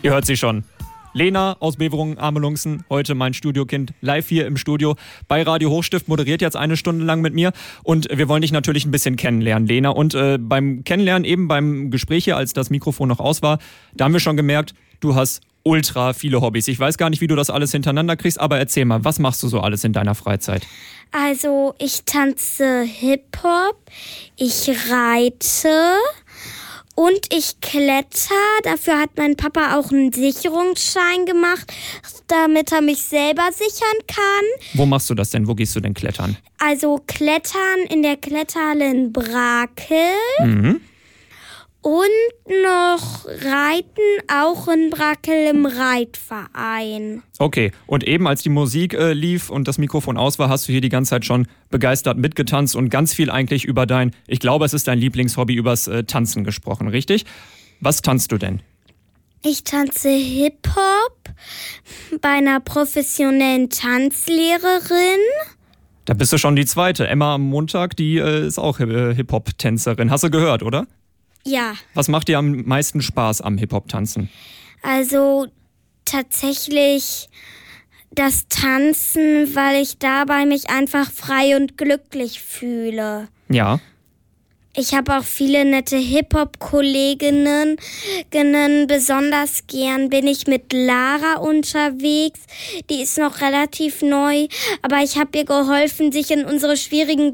Ihr hört sie schon. Lena aus Beverungen-Amelungsen, heute mein Studiokind, live hier im Studio bei Radio Hochstift, moderiert jetzt eine Stunde lang mit mir und wir wollen dich natürlich ein bisschen kennenlernen, Lena. Und beim Kennenlernen, eben beim Gespräch hier, als das Mikrofon noch aus war, da haben wir schon gemerkt, du hast ultra viele Hobbys. Ich weiß gar nicht, wie du das alles hintereinander kriegst, aber erzähl mal, was machst du so alles in deiner Freizeit? Also ich tanze Hip-Hop, ich reite und ich kletter. Dafür hat mein Papa auch einen Sicherungsschein gemacht, damit er mich selber sichern kann. Wo machst du das denn? Wo gehst du denn klettern? Also klettern in der Kletterhalle in Brakel. Und noch reiten, auch in Brakel im Reitverein. Okay, und eben als die Musik lief und das Mikrofon aus war, hast du hier die ganze Zeit schon begeistert mitgetanzt und ganz viel eigentlich über ich glaube, es ist dein Lieblingshobby, übers Tanzen gesprochen, richtig? Was tanzt du denn? Ich tanze Hip-Hop bei einer professionellen Tanzlehrerin. Da bist du schon die zweite. Emma am Montag, die ist auch Hip-Hop-Tänzerin. Hast du gehört, oder? Ja. Was macht dir am meisten Spaß am Hip-Hop-Tanzen? Also tatsächlich das Tanzen, weil ich dabei mich einfach frei und glücklich fühle. Ja. Ich habe auch viele nette Hip-Hop-Kolleginnen. Besonders gern bin ich mit Lara unterwegs. Die ist noch relativ neu, aber ich habe ihr geholfen, sich in unsere schwierigen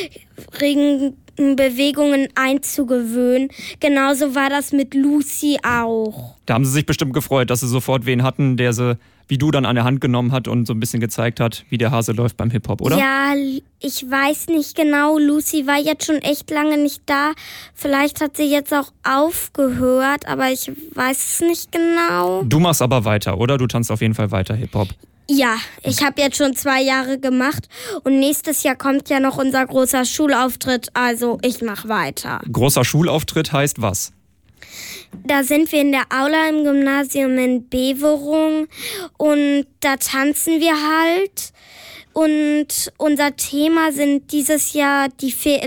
Bewegungen einzugewöhnen. Genauso war das mit Lucy auch. Da haben sie sich bestimmt gefreut, dass sie sofort wen hatten, der sie, wie du, dann an der Hand genommen hat und so ein bisschen gezeigt hat, wie der Hase läuft beim Hip-Hop, oder? Ja, ich weiß nicht genau. Lucy war jetzt schon echt lange nicht da. Vielleicht hat sie jetzt auch aufgehört, aber ich weiß es nicht genau. Du machst aber weiter, oder? Du tanzt auf jeden Fall weiter Hip-Hop. Ja, ich habe jetzt schon 2 Jahre gemacht und nächstes Jahr kommt ja noch unser großer Schulauftritt, also ich mache weiter. Großer Schulauftritt heißt was? Da sind wir in der Aula im Gymnasium in Beverungen und da tanzen wir halt. Und unser Thema sind nächstes Jahr die 4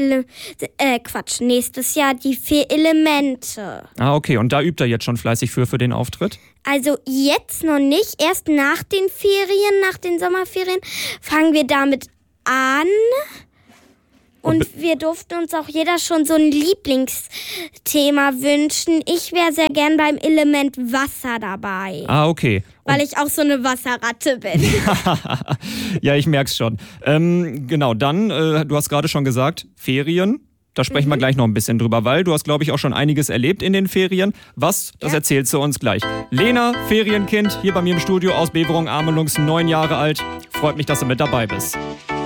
Elemente. Ah, okay. Und da übt er jetzt schon fleißig für den Auftritt? Also jetzt noch nicht. Erst nach den Ferien, nach den Sommerferien, fangen wir damit an. Und wir durften uns auch jeder schon so ein Lieblingsthema wünschen. Ich wäre sehr gern beim Element Wasser dabei. Ah, okay. Weil ich auch so eine Wasserratte bin. Ja, ich merk's schon. Genau, dann, du hast gerade schon gesagt, Ferien. Da sprechen wir gleich noch ein bisschen drüber, weil du hast, glaube ich, auch schon einiges erlebt in den Ferien. Was? Das erzählst du uns gleich. Lena, Ferienkind, hier bei mir im Studio aus Beverungen-Amelungsen, 9 Jahre alt. Freut mich, dass du mit dabei bist.